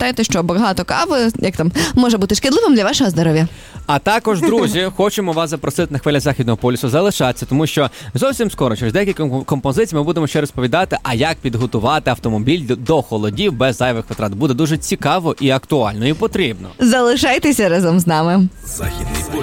пам'ятайте, що багато кави, як там, може бути шкідливим для вашого здоров'я. А також, друзі, хочемо вас запросити на хвилях Західного полюсу залишатися, тому що зовсім скоро, через декілька композицій, ми будемо ще розповідати, а як підготувати автомобіль до холодів без зайвих витрат. Буде дуже цікаво і актуально, і потрібно. Залишайтеся разом з нами. Західний полюс.